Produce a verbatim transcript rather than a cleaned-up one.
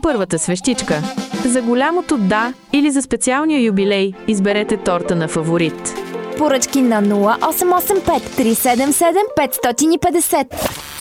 първата свещичка. За голямото да или за специалния юбилей изберете торта на фаворит. Поръчки на нула осем осем пет три седем седем пет пет нота.